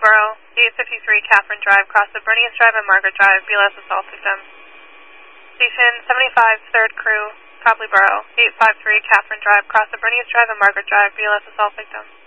Borough, 853 Catherine Drive, cross the Bernice Drive and Margaret Drive, BLS assault victim. Station 75, 3rd Crew, Copley Borough, 853 Catherine Drive, cross the Bernice Drive and Margaret Drive, BLS assault victim.